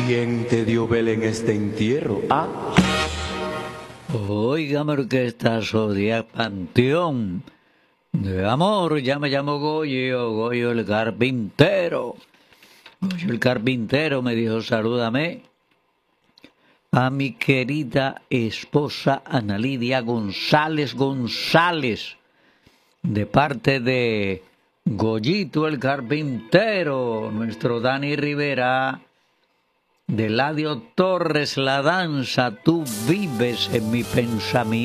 ¿Quién te dio vela en este entierro? ¿Ah? Óigame, orquesta Zodiac Panteón de amor, ya me llamo Goyo el carpintero. Goyo el carpintero me dijo, salúdame a mi querida esposa Ana Lidia González, de parte de Goyito el carpintero, nuestro Dani Rivera, de Ladio Torres, la danza, tú vives en mi pensamiento.